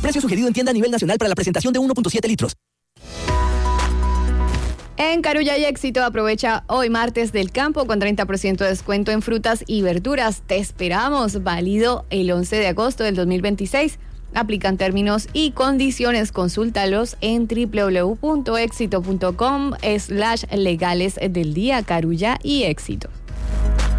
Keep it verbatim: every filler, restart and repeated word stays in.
Precio sugerido en tienda a nivel nacional para la presentación de uno punto siete litros. En Carulla y Éxito aprovecha hoy martes del campo con treinta por ciento de descuento en frutas y verduras. Te esperamos, válido el once de agosto del dos mil veintiséis. Aplican términos y condiciones. Consúltalos en www punto éxito punto com slash legales del día. Carulla y Éxito.